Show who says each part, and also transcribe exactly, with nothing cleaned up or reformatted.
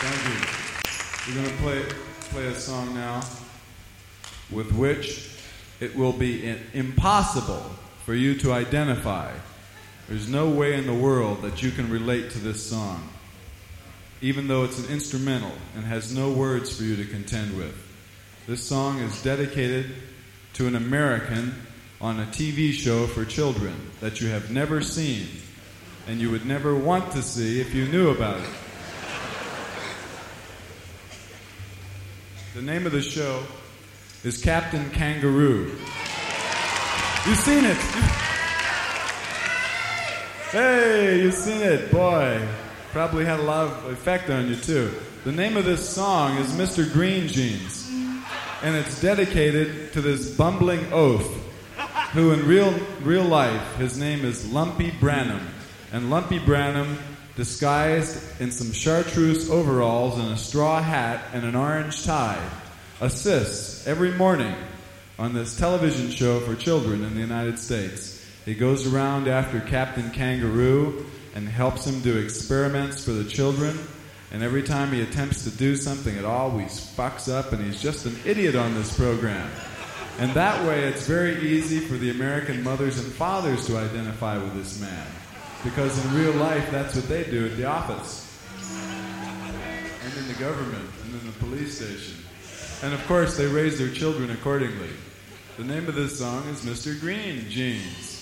Speaker 1: Thank you. We're going to play play a song now with which it will be in, impossible for you to identify. There's no way in the world that you can relate to this song, even though it's an instrumental and has no words for you to contend with. This song is dedicated to an American on a T V show for children that you have never seen and you would never want to see if you knew about it. The name of the show is Captain Kangaroo. You've seen it. Hey, you've seen it. Boy, probably had a lot of effect on you too. The name of this song is Mister Green Jeans, and it's dedicated to this bumbling oaf who in real real life, his name is Lumpy Branham. And Lumpy Branham, disguised in some chartreuse overalls and a straw hat and an orange tie, assists every morning on this television show for children in the United States. He goes around after Captain Kangaroo and helps him do experiments for the children. And every time he attempts to do something, it always fucks up, and he's just an idiot on this program. And that way, it's very easy for the American mothers and fathers to identify with this man. Because in real life, that's what they do at the office. And in the government, and in the police station. And of course, they raise their children accordingly. The name of this song is Mister Green Jeans.